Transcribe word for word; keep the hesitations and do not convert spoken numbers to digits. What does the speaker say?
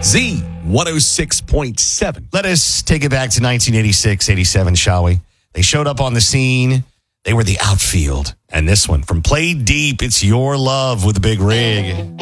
Z one oh six point seven. Let us take it back to nineteen eighty-six, eighty-seven, shall we? They showed up on the scene. They were the outfield. And this one, from Play Deep, it's Your Love with the Big Rig.